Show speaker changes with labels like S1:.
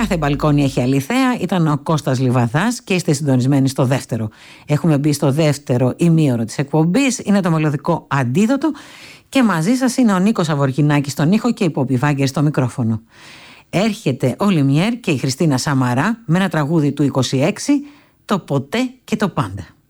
S1: Κάθε μπαλκόνι έχει αληθέα. Ήταν ο Κώστας Λιβαδάς και είστε συντονισμένοι στο δεύτερο. Έχουμε μπει στο δεύτερο ημίωρο της εκπομπής. Είναι το μελωδικό αντίδοτο και μαζί σας είναι ο Νίκος Αβοργινάκης στον ήχο και η Πόπη Βάγκερ στο μικρόφωνο. Έρχεται ο Λιμιέρ και η Χριστίνα Σαμαρά με ένα τραγούδι του 26, το ποτέ και το πάντα.